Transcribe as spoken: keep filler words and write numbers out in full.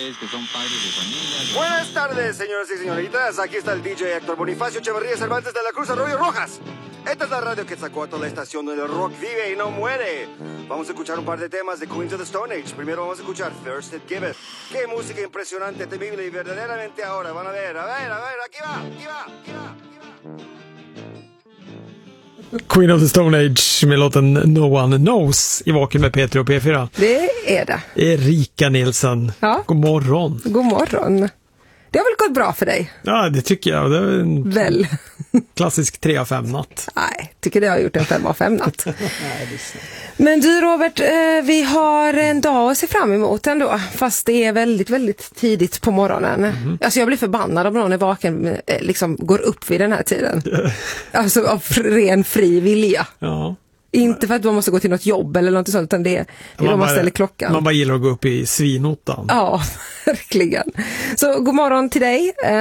Buenas tardes, señoras y señoritas. Aquí está el D J Héctor Bonifacio Echeverría Cervantes de la Cruz Arroyo Rojas. Esta es la radio Quetzalcóatl, la estación donde el rock vive y no muere. Vamos a escuchar un par de temas de Queens of the Stone Age. Primero vamos a escuchar Thirsted Giveth. Qué música impresionante, temible y verdaderamente ahora. Van a ver, a ver, a ver, aquí va, aquí va, aquí va, aquí va. Queen of the Stone Age med låten No One Knows i Vaken med P tre och P fyra. Det är det. Erika Nilsson. Ja. God morgon. God morgon. Det har väl gått bra för dig? Ja, det tycker jag. Det är en Väl. klassisk tre av fem natt. Nej, tycker det har gjort en fem av fem natt. Men du Robert, vi har en dag att se fram emot ändå. Fast det är väldigt, väldigt tidigt på morgonen. Mm. Alltså jag blir förbannad om någon är vaken, liksom går upp vid den här tiden. Alltså av ren fri vilja. Ja. Inte för att man måste gå till något jobb eller något sånt, utan det är det man, man ställer klockan. Man bara gillar att gå upp i svinottan. Ja, verkligen. Så god morgon till dig.